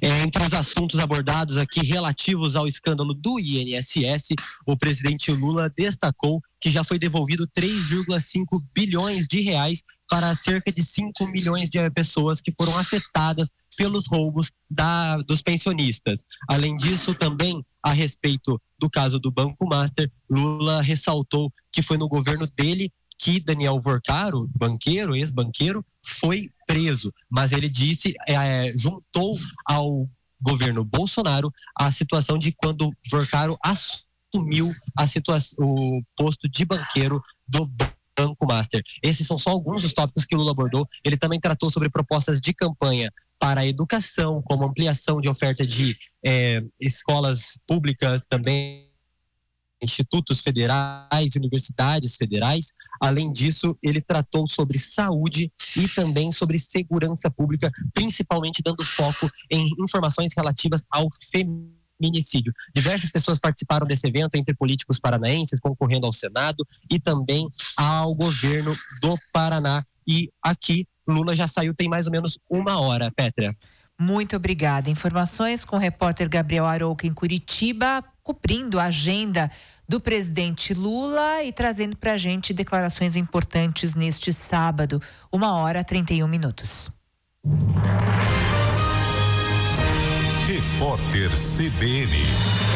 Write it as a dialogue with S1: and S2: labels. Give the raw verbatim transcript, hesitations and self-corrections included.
S1: É, entre os assuntos abordados aqui relativos ao escândalo do I N S S, o presidente Lula destacou que já foi devolvido três vírgula cinco bilhões de reais para cerca de cinco milhões de pessoas que foram afetadas pelos roubos da, dos pensionistas. Além disso, também a respeito do caso do Banco Master, Lula ressaltou que foi no governo dele que Daniel Vorcaro, banqueiro, ex-banqueiro, foi preso. Mas ele disse, é, juntou ao governo Bolsonaro a situação de quando Vorcaro assumiu a situação, o posto de banqueiro do Banco Master. Esses são só alguns dos tópicos que Lula abordou. Ele também tratou sobre propostas de campanha para a educação, como ampliação de oferta de é, escolas públicas, também institutos federais, universidades federais. Além disso, ele tratou sobre saúde e também sobre segurança pública, principalmente dando foco em informações relativas ao feminicídio. Diversas pessoas participaram desse evento, entre políticos paranaenses, concorrendo ao Senado e também ao governo do Paraná. E aqui, Lula já saiu tem mais ou menos uma hora, Pétria.
S2: Muito obrigada. Informações com o repórter Gabriel Arouca em Curitiba, cobrindo a agenda do presidente Lula e trazendo para a gente declarações importantes neste sábado, uma hora trinta e um minutos.
S3: Repórter C B N.